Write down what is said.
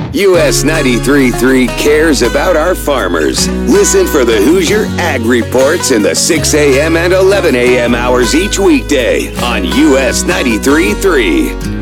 US 93.3 cares about our farmers. Listen for the Hoosier Ag Reports in the 6 a.m. and 11 a.m. hours each weekday on US 93.3.